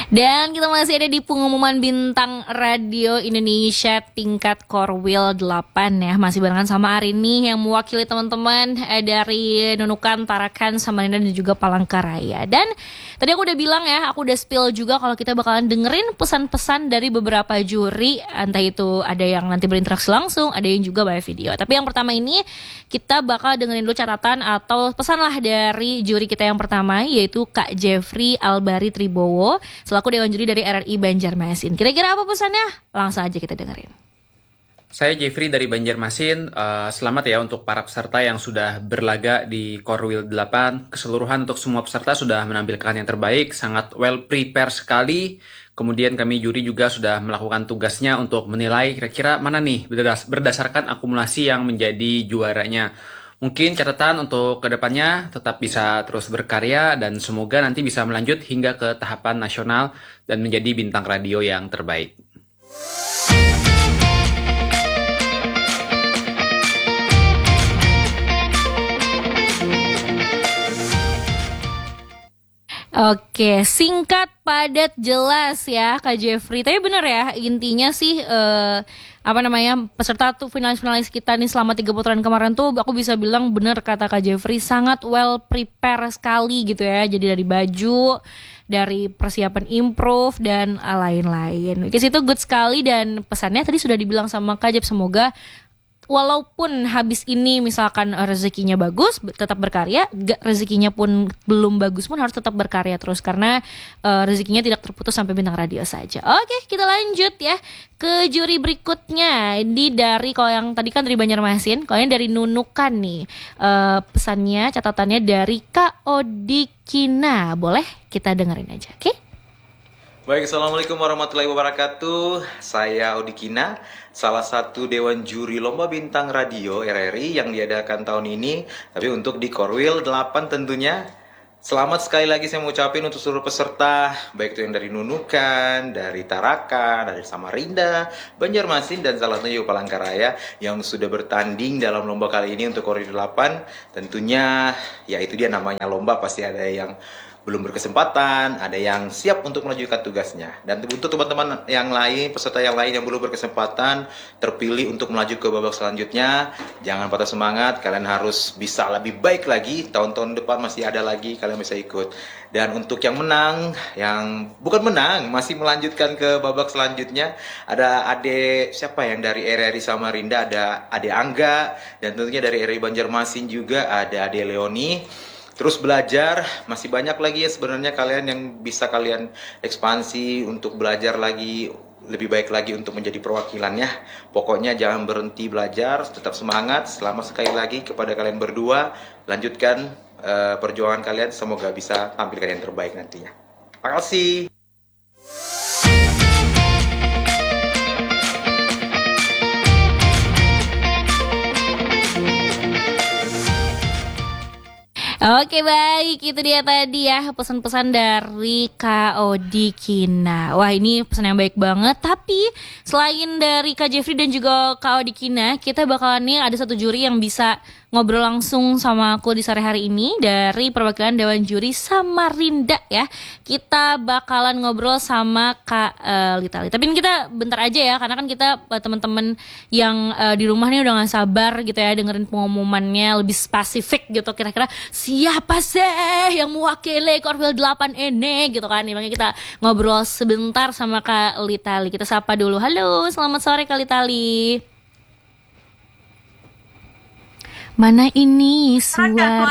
Dan kita masih ada di pengumuman bintang radio Indonesia tingkat Korwil 8 ya. Masih barengan sama Arini yang mewakili teman-teman dari Nunukan, Tarakan, Samarinda dan juga Palangkaraya. Dan tadi aku udah bilang ya, aku udah spill juga kalau kita bakalan dengerin pesan-pesan dari beberapa juri. Entah itu ada yang nanti berinteraksi langsung, ada yang juga by video. Tapi yang pertama ini kita bakal dengerin dulu catatan atau pesan lah dari juri kita yang pertama, yaitu Kak Jeffrey Albari Tribowo selaku Dewan Juri dari RRI Banjarmasin. Kira-kira apa pesannya? Langsung aja kita dengerin. Saya Jeffrey dari Banjarmasin. Selamat ya untuk para peserta yang sudah berlaga di Korwil 8. Keseluruhan untuk semua peserta sudah menampilkan yang terbaik, sangat well prepare sekali. Kemudian kami juri juga sudah melakukan tugasnya untuk menilai kira-kira mana nih berdasarkan akumulasi yang menjadi juaranya. Mungkin catatan untuk kedepannya tetap bisa terus berkarya dan semoga nanti bisa melanjut hingga ke tahapan nasional dan menjadi bintang radio yang terbaik. Oke, singkat, padat, jelas ya Kak Jeffrey. Tapi bener ya, intinya sih peserta tuh finalis-finalis kita nih selama 3 putaran kemarin tuh aku bisa bilang bener kata Kak Jeffrey, sangat well prepare sekali gitu ya. Jadi dari baju, dari persiapan improve dan lain-lain. Oke, itu good sekali dan pesannya tadi sudah dibilang sama Kak Jeff, semoga walaupun habis ini misalkan rezekinya bagus, tetap berkarya, rezekinya pun belum bagus pun harus tetap berkarya terus karena rezekinya tidak terputus sampai bintang radio saja. Oke, kita lanjut ya ke juri berikutnya. Ini dari, kalau yang tadi kan dari Banjarmasin, kalau yang dari Nunukan nih. Pesannya, catatannya dari Kak Odikina. Boleh kita dengerin aja, oke? Baik, Assalamualaikum warahmatullahi wabarakatuh. Saya Odikina, salah satu Dewan Juri Lomba Bintang Radio RRI yang diadakan tahun ini, tapi untuk di Korwil 8 tentunya. Selamat sekali lagi saya mau ucapin untuk seluruh peserta, baik itu yang dari Nunukan, dari Tarakan, dari Samarinda, Banjarmasin, dan salah satunya juga Palangkaraya yang sudah bertanding dalam lomba kali ini untuk Korwil 8. Tentunya, ya itu dia namanya lomba, pasti ada yang belum berkesempatan, ada yang siap untuk melanjutkan tugasnya. Dan untuk teman-teman yang lain, peserta yang lain yang belum berkesempatan terpilih untuk melaju ke babak selanjutnya, jangan patah semangat, kalian harus bisa lebih baik lagi. Tahun-tahun depan masih ada lagi, kalian bisa ikut. Dan untuk yang menang, yang bukan menang, masih melanjutkan ke babak selanjutnya, ada Ade, siapa yang dari RRI Samarinda, ada Ade Angga, dan tentunya dari RRI Banjarmasin juga ada Ade Leoni. Terus belajar, masih banyak lagi ya sebenarnya kalian yang bisa kalian ekspansi untuk belajar lagi, lebih baik lagi untuk menjadi perwakilannya. Pokoknya jangan berhenti belajar, tetap semangat. Selamat sekali lagi kepada kalian berdua, lanjutkan perjuangan kalian, semoga bisa tampilkan yang terbaik nantinya. Terima kasih. Oke, baik, itu dia tadi ya pesan-pesan dari Kak Odikina. Wah, ini pesan yang baik banget. Tapi selain dari Kak Jeffrey dan juga Kak Odikina, kita bakalan nih ada satu juri yang bisa ngobrol langsung sama aku di sore hari ini dari perwakilan Dewan Juri Samarinda ya. Kita bakalan ngobrol sama Kak Litali. Tapi ini kita bentar aja ya, karena kan kita teman-teman yang di rumah nih udah gak sabar gitu ya dengerin pengumumannya lebih spesifik gitu, kira-kira siapa sih yang mewakili Korwil 8 ini gitu kan. Makanya kita ngobrol sebentar sama Kak Litali. Kita sapa dulu. Halo, selamat sore Kak Litali. Mana ini suara?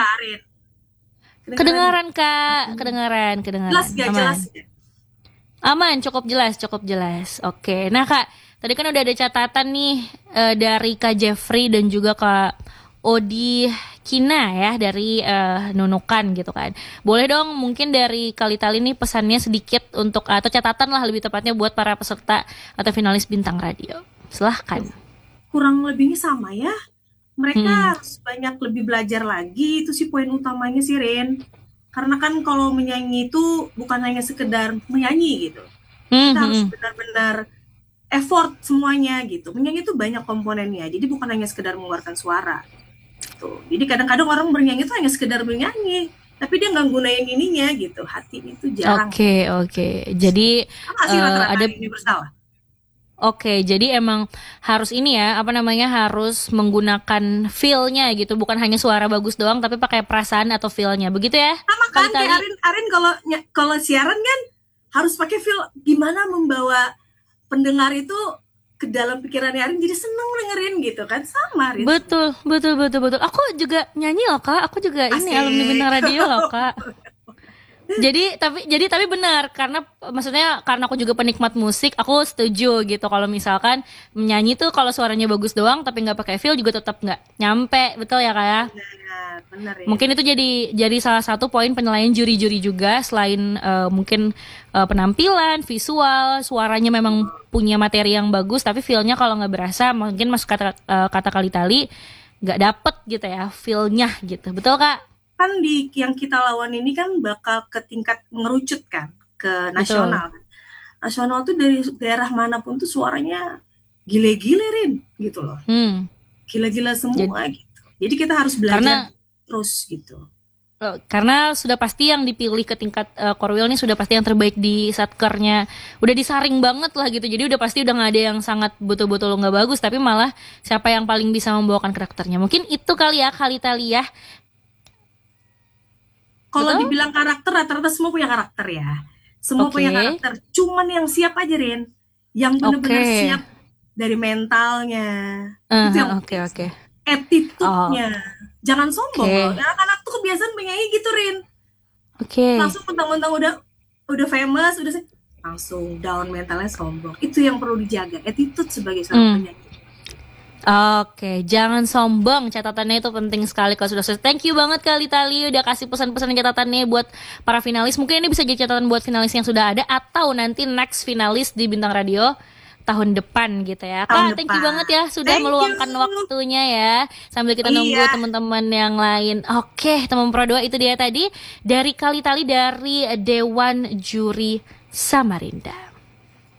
Kedengaran Kak, kedengaran. Jelas gak? Aman. Jelas. Aman, cukup jelas. Oke, nah Kak, tadi kan udah ada catatan nih dari Kak Jeffrey dan juga Kak Odi Kina ya dari Nunukan gitu kan. Boleh dong mungkin dari Kak Litali nih pesannya sedikit untuk, atau catatan lah lebih tepatnya buat para peserta atau finalis bintang radio. Silahkan. Kurang lebihnya sama ya. Mereka harus banyak lebih belajar lagi, itu sih poin utamanya sih Ren. Karena kan kalau menyanyi itu bukan hanya sekedar menyanyi gitu. Kita harus benar-benar effort semuanya gitu. Menyanyi itu banyak komponennya, jadi bukan hanya sekedar mengeluarkan suara. Gitu. Jadi kadang-kadang orang bernyanyi itu hanya sekedar bernyanyi, tapi dia nggak gunain ininya gitu, hati itu jarang. Oke. Jadi Apa sih rata-rata ada universal? Oke, jadi emang harus ini ya, apa namanya, harus menggunakan feel-nya gitu, bukan hanya suara bagus doang, tapi pakai perasaan atau feel-nya, begitu ya? Sama kan kayak Kali-kali. Arin kalau siaran kan harus pakai feel, gimana membawa pendengar itu ke dalam pikirannya Arin jadi seneng dengerin gitu kan, sama Arin. Betul. Aku juga nyanyi loh Kak, aku juga ini Asik. alumni Bintang Radio loh Kak. Jadi tapi benar karena maksudnya karena aku juga penikmat musik, aku setuju gitu kalau misalkan menyanyi tuh kalau suaranya bagus doang tapi nggak pakai feel juga tetap nggak nyampe, betul ya Kak ya? Bener ya. Mungkin itu jadi salah satu poin penilaian juri-juri juga selain mungkin penampilan, visual, suaranya memang punya materi yang bagus tapi feel-nya kalau nggak berasa mungkin masuk kata kali-tali nggak dapet gitu ya feel-nya gitu. Betul Kak? Kan di yang kita lawan ini kan bakal ke tingkat mengerucut kan ke nasional. Nasional tuh dari daerah manapun tuh suaranya gile-gile Rin gitu loh. Gila-gila semua gitu. Jadi kita harus belajar terus gitu. Karena sudah pasti yang dipilih ke tingkat Korwil ini sudah pasti yang terbaik di satkernya. Udah disaring banget lah gitu. Jadi udah pasti udah gak ada yang sangat betul-betul nggak bagus. Tapi malah siapa yang paling bisa membawakan karakternya. Mungkin itu kali ya Kak Litalia. Kalau Betul? dibilang karakter, rata-rata semua punya karakter ya. Semua punya karakter. Cuman yang siap aja Rin. Yang benar-benar siap dari mentalnya. Itu yang Oke. attitude-nya. Jangan sombong loh. Anak-anak tuh kebiasaan penyanyi gitu Rin. Langsung mentang-mentang udah famous, langsung down mentalnya, sombong. Itu yang perlu dijaga. Attitude sebagai seorang penyanyi. Oke, jangan sombong. Catatannya itu penting sekali kalau sudah selesai. Thank you banget Kak Litali udah kasih pesan-pesan catatannya buat para finalis. Mungkin ini bisa jadi catatan buat finalis yang sudah ada atau nanti next finalis di Bintang Radio tahun depan gitu ya. Kak, thank you banget ya sudah meluangkan waktunya ya sambil kita nunggu teman-teman yang lain. Oke, teman Pro 2 itu dia tadi dari Kak Litali dari Dewan Juri Samarinda.